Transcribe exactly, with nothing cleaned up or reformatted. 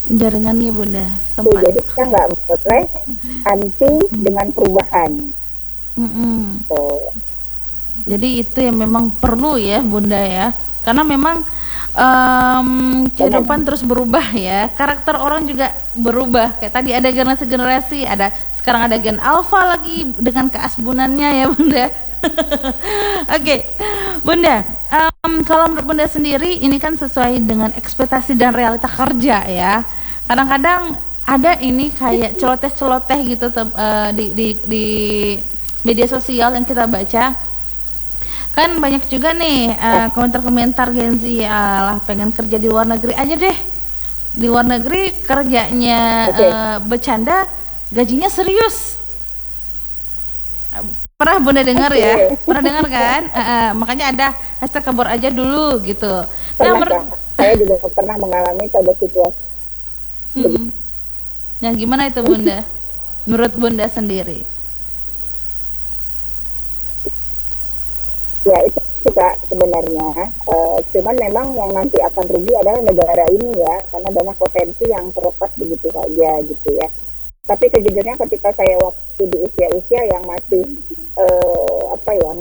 Jaringannya Bunda Tuh, sempat. jadi kita nggak boleh anti dengan perubahan. Mm-mm. Tuh. Jadi itu yang memang perlu ya Bunda ya, karena memang em, kehidupan terus berubah ya, karakter orang juga berubah. Kayak tadi ada generasi-generasi, ada sekarang ada gen alpha lagi dengan keasbunannya ya Bunda. Oke, Bunda, em, kalau menurut Bunda sendiri ini kan sesuai dengan ekspektasi dan realita kerja ya. Kadang-kadang ada ini kayak celoteh-celoteh gitu tem- eh, di, di di media sosial yang kita baca, kan banyak juga nih eh, komentar-komentar Gen Z, lah pengen kerja di luar negeri aja deh, di luar negeri kerjanya Oke. eh, bercanda, gajinya serius. Pernah Bunda dengar ya? Oke. Pernah dengar kan? Eh, eh, makanya ada hashtag kabur aja dulu gitu. Nah, Pernah menurut Kak, saya juga pernah mengalami pada situasi Mm-mm. Yang gimana itu Bunda? Menurut Bunda sendiri? ya itu sih, Kak, sebenarnya. Eh, cuman memang yang nanti akan rugi adalah negara ini ya, karena banyak potensi yang terlepas begitu saja gitu ya. Tapi sejujurnya ketika saya waktu di usia-usia yang masih eh, apa ya